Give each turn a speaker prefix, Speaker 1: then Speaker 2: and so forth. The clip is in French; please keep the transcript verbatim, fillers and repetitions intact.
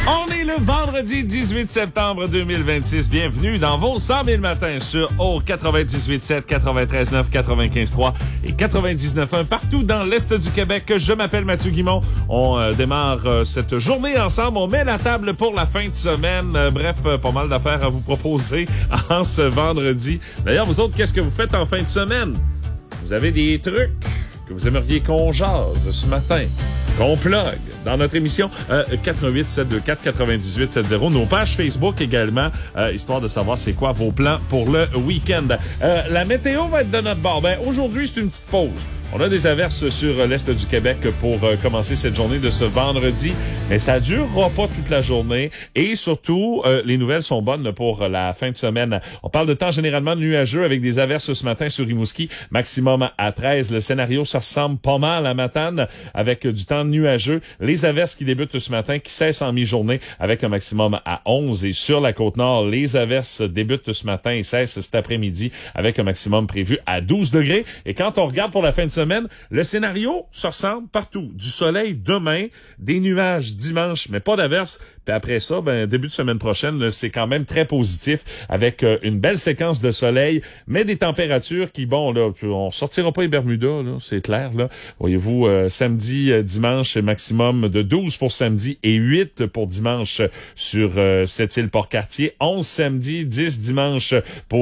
Speaker 1: On est le vendredi dix-huit septembre deux mille vingt-six. Bienvenue dans vos cent mille matins sur au quatre-vingt-dix-huit sept, quatre-vingt-treize neuf, quatre-vingt-quinze trois et quatre-vingt-dix-neuf un partout dans l'Est du Québec. Je m'appelle Mathieu Guimond. On euh, démarre euh, cette journée ensemble. On met la table pour la fin de semaine. Euh, bref, euh, pas mal d'affaires à vous proposer en ce vendredi. D'ailleurs, vous autres, qu'est-ce que vous faites en fin de semaine? Vous avez des trucs que vous aimeriez qu'on jase ce matin, qu'on plug dans notre émission euh, quatre un huit, sept deux quatre, neuf huit sept zéro. Nos pages Facebook également, euh, histoire de savoir c'est quoi vos plans pour le week-end. Euh, la météo va être de notre bord. Ben, aujourd'hui, c'est une petite pause. On a des averses sur l'Est du Québec pour euh, commencer cette journée de ce vendredi, mais ça durera pas toute la journée et surtout, euh, les nouvelles sont bonnes pour la fin de semaine. On parle de temps généralement nuageux avec des averses ce matin sur Rimouski, maximum à treize. Le scénario, ça ressemble pas mal à Matane avec du temps nuageux. Les averses qui débutent ce matin, qui cessent en mi-journée avec un maximum à onze. Et sur la Côte-Nord, les averses débutent ce matin et cessent cet après-midi avec un maximum prévu à douze degrés. Et quand on regarde pour la fin de semaine, le scénario se ressemble partout. Du soleil demain, des nuages dimanche, mais pas d'averses. Puis après ça, ben début de semaine prochaine, là, c'est quand même très positif avec euh, une belle séquence de soleil, mais des températures qui, bon, là, on sortira pas les Bermudas, là, c'est clair, là. Voyez-vous, euh, samedi, euh, dimanche, maximum de douze pour samedi et huit pour dimanche sur euh, cette île Port-Cartier. onze samedi, dix dimanche pour